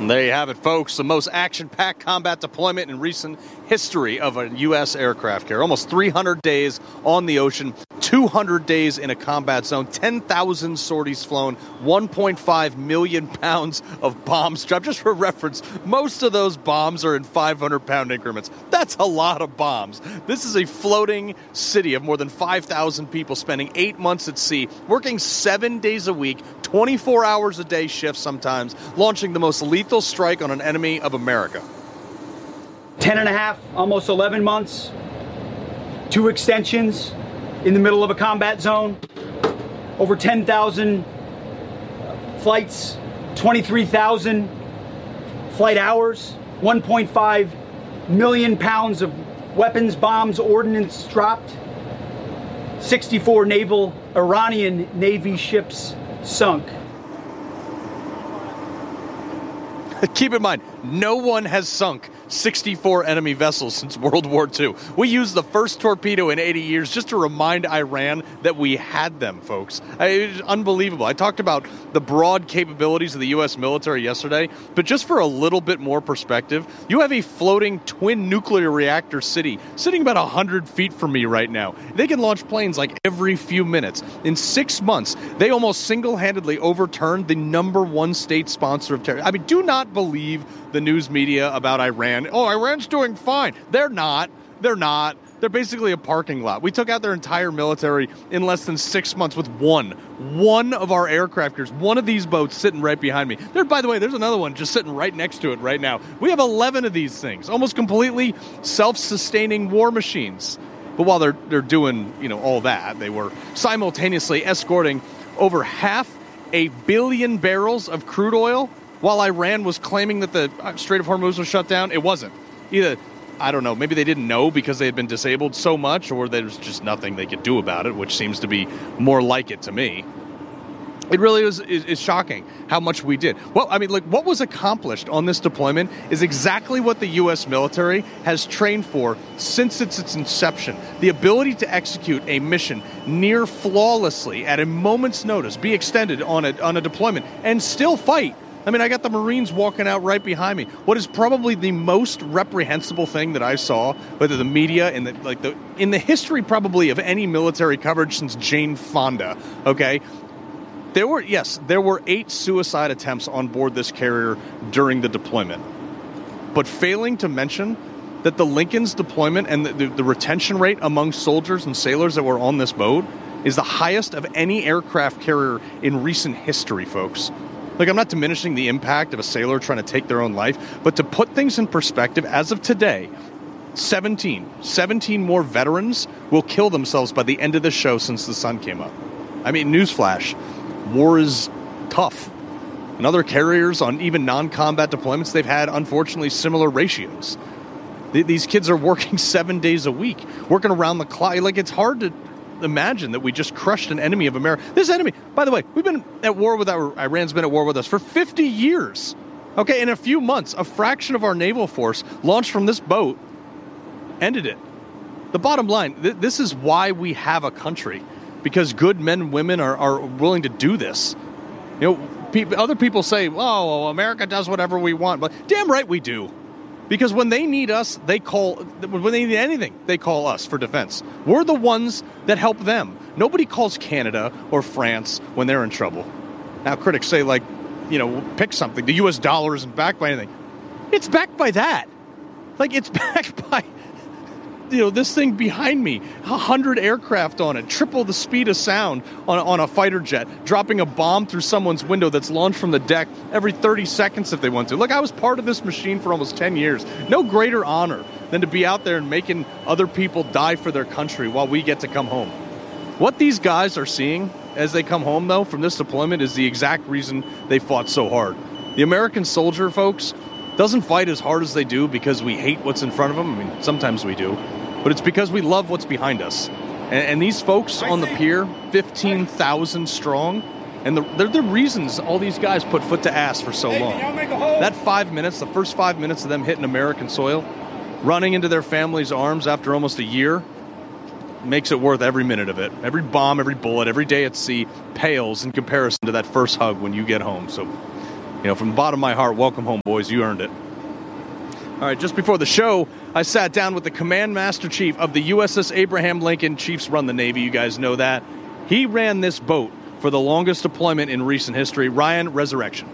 And there you have it, folks. The most action-packed combat deployment in recent history of a U.S. aircraft carrier. Almost 300 days on the ocean, 200 days in a combat zone, 10,000 sorties flown, 1.5 million pounds of bombs dropped. Just for reference, most of those bombs are in 500-pound increments. That's a lot of bombs. This is a floating city of more than 5,000 people spending 8 months at sea, working 7 days a week, 24 hours a day shifts sometimes, launching the most lethal strike on an enemy of America. 10 and a half, almost 11 months, 2 extensions in the middle of a combat zone, over 10,000 flights, 23,000 flight hours, 1.5 million pounds of weapons, bombs, ordnance dropped, 64 Iranian Navy ships sunk. Keep in mind, no one has sunk 64 enemy vessels since World War II. We used the first torpedo in 80 years just to remind Iran that we had them, folks. It's unbelievable. I talked about the broad capabilities of the U.S. military yesterday, but just for a little bit more perspective, you have a floating twin nuclear reactor city sitting about 100 feet from me right now. They can launch planes like every few minutes. In 6 months, they almost single-handedly overturned the #1 state sponsor of terror. I mean, do not believe the news media about Iran. Oh, Iran's doing fine. They're not. They're not. They're basically a parking lot. We took out their entire military in less than 6 months with one of our aircraft carriers, one of these boats sitting right behind me. There, by the way, there's another one just sitting right next to it right now. We have 11 of these things, almost completely self-sustaining war machines. But while they're doing, all that, they were simultaneously escorting over 500 million barrels of crude oil. While Iran was claiming that the Strait of Hormuz was shut down, it wasn't. Either, I don't know, maybe they didn't know because they had been disabled so much, or there was just nothing they could do about it, which seems to be more like it to me. It really is shocking how much we did. Well, I mean, what was accomplished on this deployment is exactly what the U.S. military has trained for since its inception. The ability to execute a mission near flawlessly at a moment's notice, be extended on a deployment, and still fight. I mean, I got the Marines walking out right behind me. What is probably the most reprehensible thing that I saw, whether the media and in the history probably of any military coverage since Jane Fonda, okay? There were 8 suicide attempts on board this carrier during the deployment. But failing to mention that the Lincoln's deployment and the retention rate among soldiers and sailors that were on this boat is the highest of any aircraft carrier in recent history, folks. I'm not diminishing the impact of a sailor trying to take their own life, but to put things in perspective, as of today, 17 more veterans will kill themselves by the end of the show since the sun came up. I mean, newsflash, war is tough. And other carriers on even non-combat deployments, they've had, unfortunately, similar ratios. These kids are working 7 days a week, working around the clock. It's hard to imagine that we just crushed an enemy of America. This enemy, by the way, we've been at war with Iran's been at war with us for 50 years. Okay, in a few months, a fraction of our naval force launched from this boat ended it. The bottom line, this is why we have a country, because good men and women are willing to do this. Other people say, "Oh, America does whatever we want," but damn right we do. Because when they need us, when they need anything, they call us for defense. We're the ones that help them. Nobody calls Canada or France when they're in trouble. Now, critics say, pick something. The U.S. dollar isn't backed by anything. It's backed by that. It's backed by, this thing behind me. 100 aircraft on it, triple the speed of sound on a fighter jet, dropping a bomb through someone's window that's launched from the deck every 30 seconds if they want to. Look, I was part of this machine for almost 10 years. No greater honor than to be out there and making other people die for their country while we get to come home. What these guys are seeing as they come home, though, from this deployment is the exact reason they fought so hard. The American soldier, folks, doesn't fight as hard as they do because we hate what's in front of them. I mean, sometimes we do. But it's because we love what's behind us. And these folks on the pier, 15,000 strong, and they're the reasons all these guys put foot to ass for so long. That 5 minutes, the first 5 minutes of them hitting American soil, running into their family's arms after almost a year, makes it worth every minute of it. Every bomb, every bullet, every day at sea pales in comparison to that first hug when you get home. So from the bottom of my heart, welcome home, boys. You earned it. All right, just before the show, I sat down with the Command Master Chief of the USS Abraham Lincoln. Chiefs run the Navy, you guys know that. He ran this boat for the longest deployment in recent history. Ryan, Resurrection.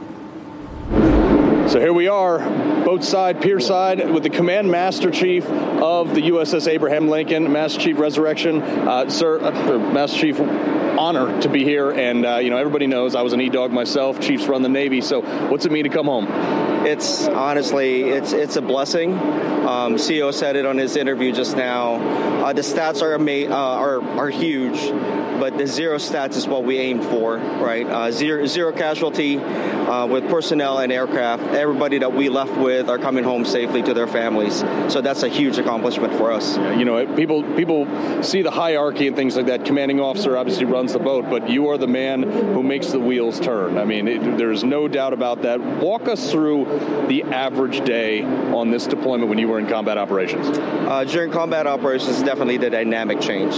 So here we are, boat side, pier side, with the Command Master Chief of the USS Abraham Lincoln. Master Chief, Resurrection. Sir, Master Chief, honor to be here. And, everybody knows I was an E-Dog myself. Chiefs run the Navy. So what's it mean to come home? It's honestly, it's a blessing. CEO said it on his interview just now. The stats are huge, but the zero stats is what we aimed for, right? Zero casualty with personnel and aircraft. Everybody that we left with are coming home safely to their families. So that's a huge accomplishment for us. People see the hierarchy and things like that. Commanding officer obviously runs the boat, but you are the man who makes the wheels turn. I mean, there's no doubt about that. Walk us through the average day on this deployment when you were in combat operations. During combat operations, definitely the dynamic changed.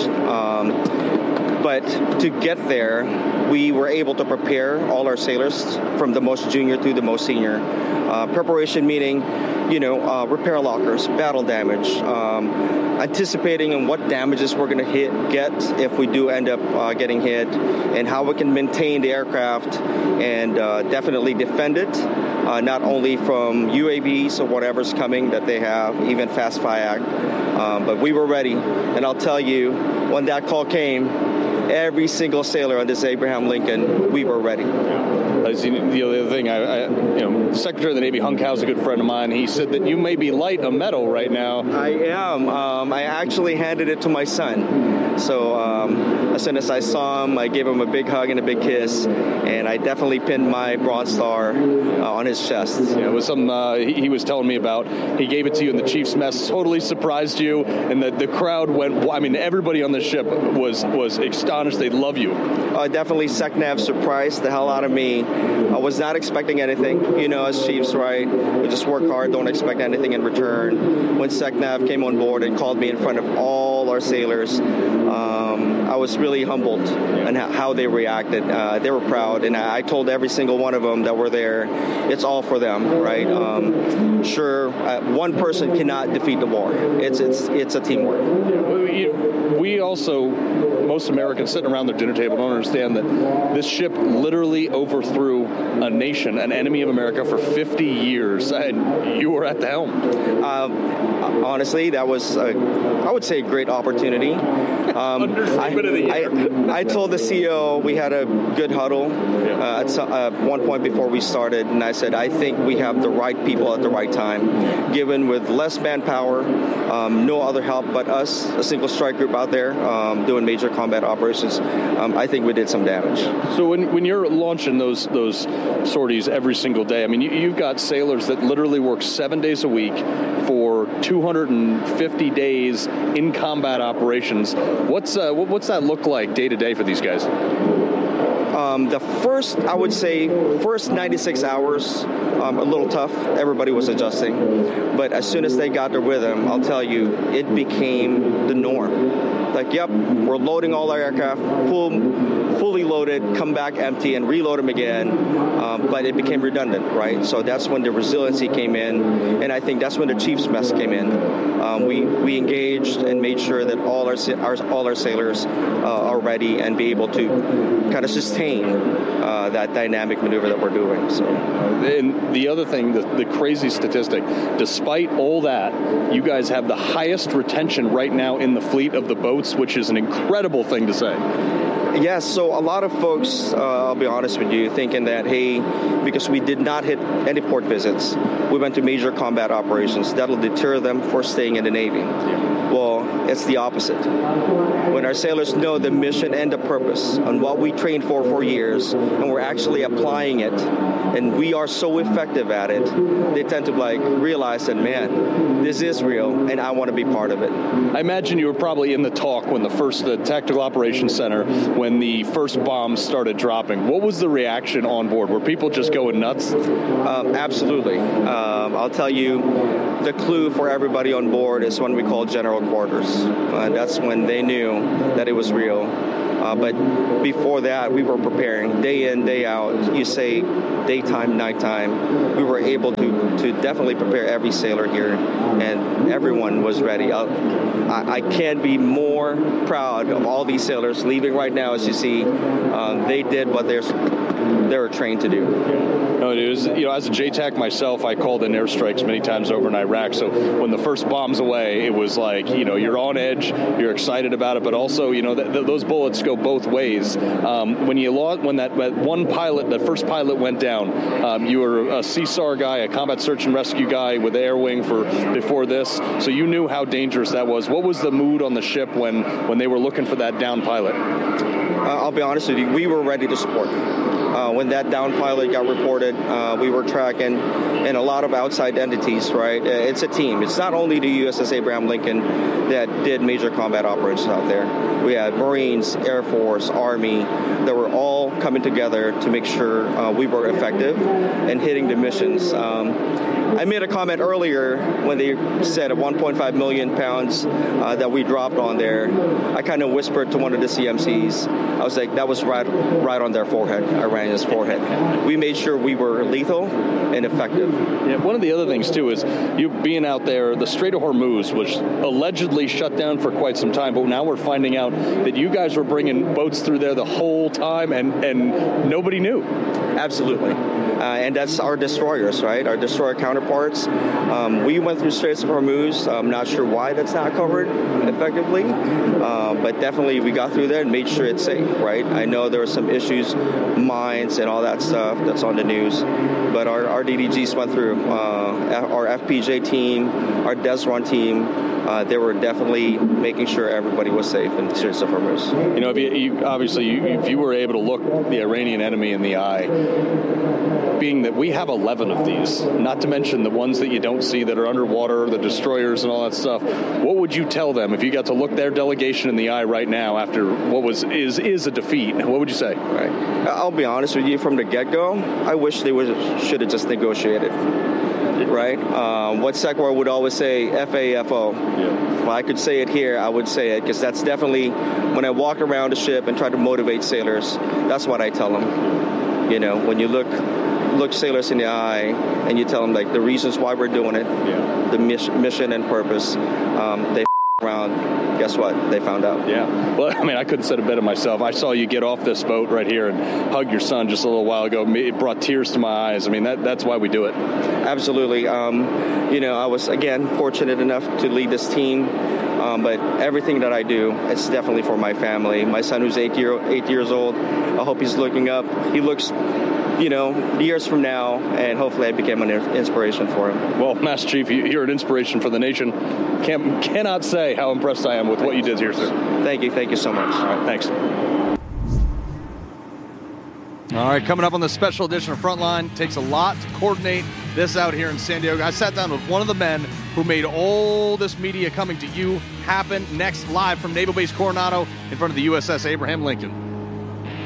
But to get there, we were able to prepare all our sailors from the most junior to the most senior. Preparation meaning, repair lockers, battle damage, anticipating on what damages we're going to get if we do end up getting hit, and how we can maintain the aircraft and definitely defend it, not only from UAVs or whatever's coming that they have, even fast FIAC, but we were ready. And I'll tell you, when that call came, every single sailor on this Abraham Lincoln, we were ready. The other thing, the Secretary of the Navy, Hung Kao, is a good friend of mine. He said that you may be light a medal right now. I am. I actually handed it to my son. So as soon as I saw him, I gave him a big hug and a big kiss, and I definitely pinned my Bronze Star on his chest. Yeah, it was something he was telling me about. He gave it to you in the Chief's mess, totally surprised you, and the crowd went. I mean, everybody on the ship was astonished. They love you. Definitely, SecNav surprised the hell out of me. I was not expecting anything. As Chiefs, right? We just work hard, don't expect anything in return. When SecNav came on board and called me in front of all our sailors, I was really humbled on how they reacted. They were proud, and I told every single one of them that were there, it's all for them, right? Sure, one person cannot defeat the war. It's a teamwork. We also, most Americans sitting around their dinner table don't understand that this ship literally overthrew a nation, an enemy of America, for 50 years, and you were at the helm. Honestly, that was, I would say, a great opportunity. I told the CEO we had a good huddle at one point before we started, and I said, I think we have the right people at the right time. Given with less manpower, no other help but us, a single strike group out there doing major combat operations, I think we did some damage. So when you're launching those sorties every single day, I mean, you've got sailors that literally work 7 days a week for 250 days in combat operations. What's that look like day to day for these guys? The first 96 hours, a little tough. Everybody was adjusting. But as soon as they got their rhythm, I'll tell you, it became the norm. Like, yep, we're loading all our aircraft, fully loaded, come back empty, and reload them again. But it became redundant, right? So that's when the resiliency came in, and I think that's when the Chief's mess came in. We engaged and made sure that all our sailors are ready and be able to kind of sustain that dynamic maneuver that we're doing. So, and the other thing, the crazy statistic, despite all that, you guys have the highest retention right now in the fleet of the boats, which is an incredible thing to say. Yes, so a lot of folks, I'll be honest with you, thinking that, hey, because we did not hit any port visits, we went to major combat operations, that'll deter them for staying in the Navy. Well, it's the opposite. When our sailors know the mission and the purpose and what we trained for years, and we're actually applying it, and we are so effective at it, they tend to realize that, man, this is real, and I want to be part of it. I imagine you were probably in the talk when the Tactical Operations Center, when the first bombs started dropping. What was the reaction on board? Were people just going nuts? Absolutely. I'll tell you, the clue for everybody on board is when we call general quarters. That's when they knew that it was real. But before that, we were preparing day in, day out. You say daytime, nighttime. We were able to definitely prepare every sailor here, and everyone was ready. I can't be more proud of all these sailors leaving right now. As you see, they did what they were trained to do. No, it was, as a JTAC myself, I called in airstrikes many times over in Iraq. So when the first bomb's away, it was like, you're on edge, you're excited about it, but also, those bullets go both ways. When that one pilot, the first pilot went down, you were a CSAR guy, a combat search and rescue guy with Air Wing before this, so you knew how dangerous that was. What was the mood on the ship when they were looking for that down pilot? I'll be honest with you, we were ready to support. When that down pilot got reported, we were tracking, and a lot of outside entities, right? It's a team. It's not only the USS Abraham Lincoln that did major combat operations out there. We had Marines, Air Force, Army, that were all coming together to make sure we were effective in hitting the missions. I made a comment earlier when they said 1.5 million pounds that we dropped on there. I kind of whispered to one of the CMCs. I was like, that was right on their forehead, Iranian's forehead. We made sure we were lethal and effective. Yeah, one of the other things, too, is you being out there, the Strait of Hormuz was allegedly shut down for quite some time, but now we're finding out that you guys were bringing boats through there the whole time, and nobody knew. Absolutely. And that's our destroyers, right? Our destroyer counterparts. We went through Straits of Hormuz. I'm not sure why that's not covered effectively, but definitely we got through there and made sure it's safe, right? I know there were some issues, mines and all that stuff that's on the news, but our DDGs went through. Our FPJ team, our DESRON team, they were definitely making sure everybody was safe in the Straits of Hormuz. If you were able to look the Iranian enemy in the eye, being that we have 11 of these, not to mention the ones that you don't see that are underwater, the destroyers and all that stuff, what would you tell them if you got to look their delegation in the eye right now after what is a defeat? What would you say? Right. I'll be honest with you, from the get-go, I wish they should have just negotiated. Right? What SecWar would always say, FAFO. Yeah. If I could say it here, I would say it, because that's definitely, when I walk around the ship and try to motivate sailors, that's what I tell them. When you look sailors in the eye and you tell them, like, the reasons why we're doing it, the mission and purpose, they around, guess what? They found out. Yeah. Well, I couldn't have said it better myself. I saw you get off this boat right here and hug your son just a little while ago. It brought tears to my eyes. That's why we do it. Absolutely. I was, again, fortunate enough to lead this team. But everything that I do, it's definitely for my family. My son, who's 8 years old, I hope he's looking up. He looks, years from now, and hopefully I became an inspiration for him. Well, Master Chief, you're an inspiration for the nation. Cannot say how impressed I am with what you did here, sir. Thank you so much. All right, thanks. All right, coming up on the special edition of Frontline, takes a lot to coordinate this out here in San Diego. I sat down with one of the men who made all this media coming to you happen. Next, live from Naval Base Coronado in front of the USS Abraham Lincoln.